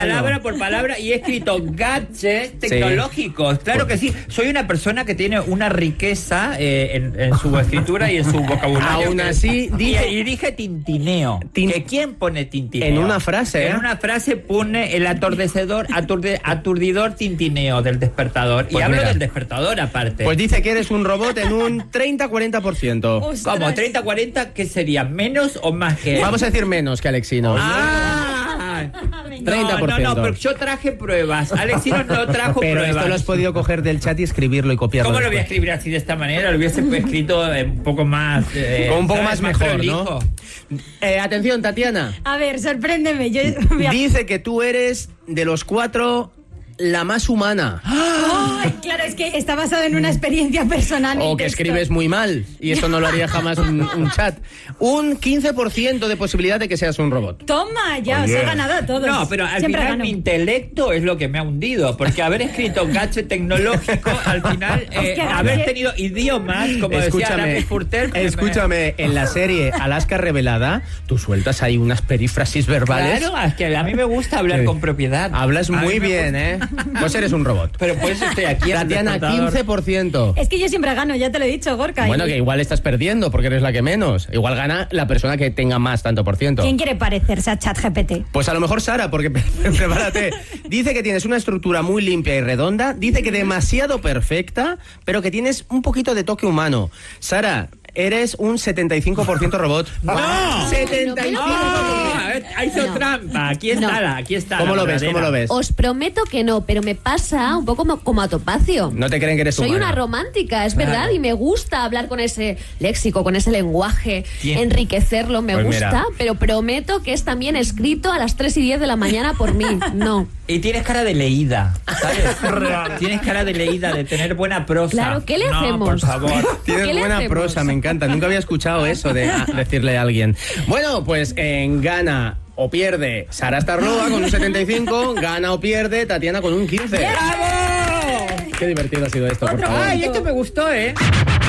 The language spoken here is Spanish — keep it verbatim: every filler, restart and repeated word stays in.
Palabra por palabra y he escrito gadgets tecnológicos. Sí. Claro que sí. Soy una persona que tiene una riqueza eh, en, en su escritura y en su vocabulario. Aún así, dije... Y, y dije tintineo. Tin... ¿Que ¿Quién pone tintineo? En una frase, ¿eh? En una frase pone el aturdecedor, aturde, aturdidor tintineo del despertador. Pues y hablo mira. del despertador aparte. Pues dice que eres un robot en un treinta a cuarenta por ciento. ¿Cómo? ¿treinta a cuarenta? ¿Qué sería? ¿Menos o más que? Vamos a decir menos que Alexino. ¡Ah! treinta por ciento. No, no, pero yo traje pruebas. Alexino no trajo pero pruebas. Pero esto lo has podido coger del chat y escribirlo y copiarlo. ¿Cómo después? Lo voy a escribir así de esta manera? Lo hubiese escrito eh, un poco más... Eh, Con un poco más, más mejor, prolijo. ¿no? Eh, atención, Tatiana. A ver, sorpréndeme. Yo... Dice que tú eres de los cuatro... la más humana. Ay, claro, es que está basado en una experiencia personal. O que texto. escribes muy mal, y esto no lo haría jamás un, un chat. Un quince por ciento de posibilidad de que seas un robot. Toma, ya, Oye. os he ganado a todos. No, pero al Siempre final gano. mi intelecto es lo que me ha hundido, porque haber escrito gadget tecnológico, al final, eh, que haber gadget... tenido idiomas, como escúchame, decía Rafi Furter... Escúchame, en la serie Alaska Revelada, tú sueltas ahí unas perífrasis verbales. Claro, es que a mí me gusta hablar sí. con propiedad. Hablas A muy bien, ¿eh? Pues eres un robot. Pero por eso estoy aquí. Tatiana, quince por ciento. Es que yo siempre gano, ya te lo he dicho, Gorka. Bueno, y... que igual estás perdiendo porque eres la que menos. Igual gana la persona que tenga más tanto por ciento. ¿Quién quiere parecerse a ChatGPT? Pues a lo mejor Sara, porque prepárate. Dice que tienes una estructura muy limpia y redonda. Dice que demasiado perfecta, pero que tienes un poquito de toque humano. Sara, eres un setenta y cinco por ciento robot. ¡No! setenta y cinco por ciento. No, a ver, ha hecho No. trampa. Aquí está, No. la, aquí está. ¿Cómo la lo ves? verdadera. ¿Cómo lo ves? Os prometo que no, pero me pasa un poco como, como a Topacio. No te creen que eres Soy humana. una romántica, es Claro. verdad, y me gusta hablar con ese léxico, con ese lenguaje, ¿Quién? enriquecerlo, me Pues gusta, mira. pero prometo que es también escrito a las tres y diez de la mañana por mí. No. Y tienes cara de leída, ¿sabes? Tienes cara de leída, de tener buena prosa. Claro, ¿qué le no, hacemos? por favor. Tienes ¿Qué le buena hacemos? prosa, me encanta. Nunca había escuchado eso de a- decirle a alguien. Bueno, pues en gana o pierde Sara Starloa con un setenta y cinco, gana o pierde Tatiana con un quince. ¡Bravo! Qué divertido ha sido esto, por Otro favor. Ay, esto me gustó, ¿eh?